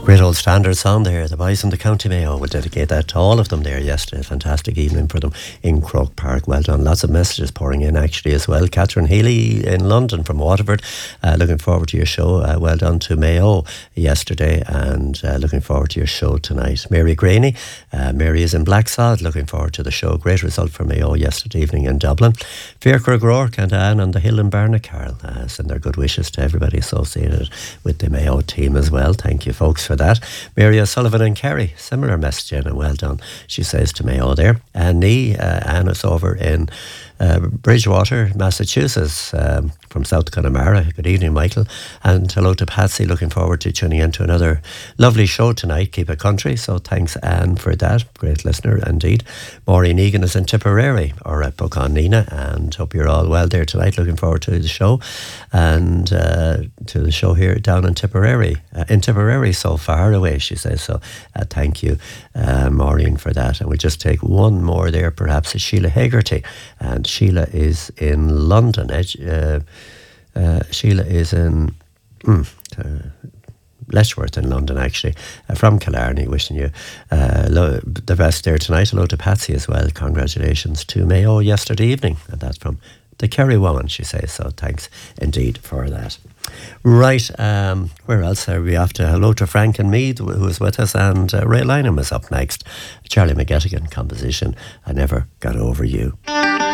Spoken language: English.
Great old standard song there, the boys from the County Mayo. We'll dedicate that to all of them there yesterday. Fantastic evening for them in Croke Park. Well done. Lots of messages pouring in actually as well. Catherine Healy in London from Waterford. Looking forward to your show. Well done to Mayo yesterday and looking forward to your show tonight. Mary Graney. Mary is in Blacksod. Looking forward to the show. Great result for Mayo yesterday evening in Dublin. Fiacre O'Rourke and Anne on the Hill in Barnacarl. Send their good wishes to everybody associated with the Mayo team as well. Thank you folks for that. Mary O'Sullivan and Kerry, similar message in and well done, she says to Mayo there. And Anna's over in Bridgewater, Massachusetts, from South Connemara. Good evening, Michael. And hello to Patsy. Looking forward to tuning in to another lovely show tonight. Keep it country. So thanks, Anne, for that. Great listener indeed. Maureen Egan is in Tipperary or at Buchan-Nina, and hope you're all well there tonight. Looking forward to the show and to the show here down in Tipperary. In Tipperary, so far away, she says. So thank you, Maureen, for that. And we just take one more there, perhaps, is Sheila Hegarty. And Sheila is in London. Sheila is in Letchworth in London, actually, from Killarney. Wishing you the best there tonight. Hello to Patsy as well. Congratulations to Mayo yesterday evening. And that's from the Kerry woman, she says. So thanks indeed for that. Right, where else are we off to? Hello to Frank and Mead, who is with us, and Ray Lynham is up next. Charlie McGettigan composition, I Never Got Over You.